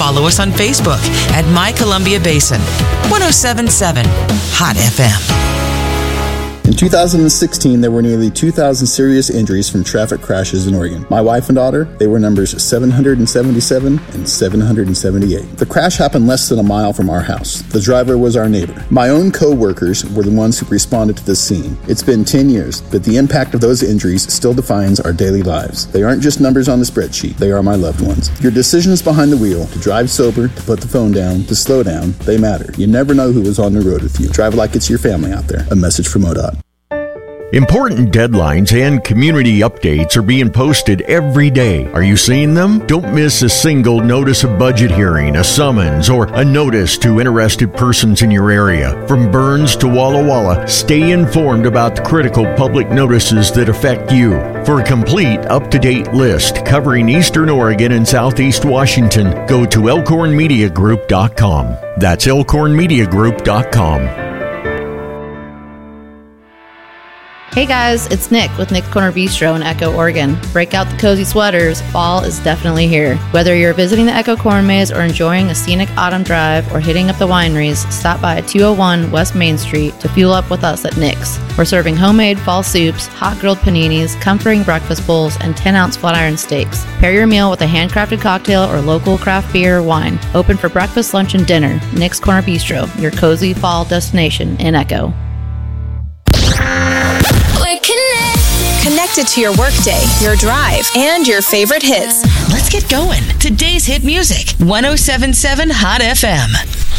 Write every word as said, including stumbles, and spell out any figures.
follow us on Facebook at My Columbia Basin. one oh seven point seven Hot F M. In two thousand sixteen, there were nearly two thousand serious injuries from traffic crashes in Oregon. My wife and daughter, they were numbers seven hundred seventy-seven and seven hundred seventy-eight. The crash happened less than a mile from our house. The driver was our neighbor. My own co-workers were the ones who responded to this scene. It's been ten years, but the impact of those injuries still defines our daily lives. They aren't just numbers on the spreadsheet. They are my loved ones. Your decisions behind the wheel, to drive sober, to put the phone down, to slow down, they matter. You never know who is on the road with you. Drive like it's your family out there. A message from O D O T. Important deadlines and community updates are being posted every day. Are you seeing them? Don't miss a single notice of budget hearing, a summons, or a notice to interested persons in your area. From Burns to Walla Walla, stay informed about the critical public notices that affect you. For a complete, up-to-date list covering Eastern Oregon and Southeast Washington, go to elkhorn media group dot com. That's elkhorn media group dot com. Hey guys, it's Nick with Nick's Corner Bistro in Echo, Oregon. Break out the cozy sweaters. Fall is definitely here. Whether you're visiting the Echo Corn Maze or enjoying a scenic autumn drive or hitting up the wineries, stop by two oh one West Main Street to fuel up with us at Nick's. We're serving homemade fall soups, hot grilled paninis, comforting breakfast bowls, and ten ounce flat iron steaks. Pair your meal with a handcrafted cocktail or local craft beer or wine. Open for breakfast, lunch, and dinner. Nick's Corner Bistro, your cozy fall destination in Echo. Connected to your workday, your drive, and your favorite hits. Let's get going. Today's hit music, one oh seven point seven Hot F M.